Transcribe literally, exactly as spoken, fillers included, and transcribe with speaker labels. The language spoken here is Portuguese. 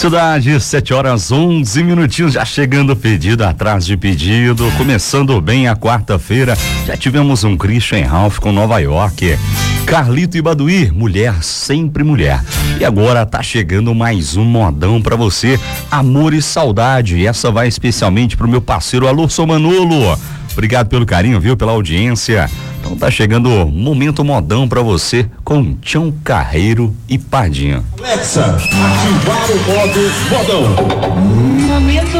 Speaker 1: Cidade, sete horas onze minutinhos, já chegando pedido atrás de pedido, começando bem a quarta-feira, já tivemos um Christian Ralph com Nova York, Carlito e Baduí, mulher sempre mulher, e agora tá chegando mais um modão pra você, Amor e Saudade, e essa vai especialmente pro meu parceiro Alô, sou Manolo, obrigado pelo carinho, viu, pela audiência. Então tá chegando o momento modão pra você com Tião Carreiro e Pardinho.
Speaker 2: Alexa, ativar o modo modão.
Speaker 3: Momento